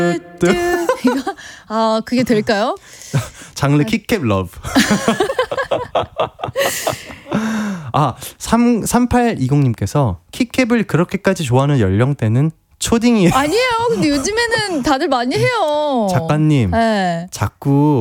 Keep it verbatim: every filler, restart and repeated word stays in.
이거 아 그게 될까요? 장르 킥캡 러브. 아, 삼팔이공님께서 킥캡을 그렇게까지 좋아하는 연령대는 초딩이에요. 아니에요. 근데 요즘에는 다들 많이 해요. 작가님, 네. 자꾸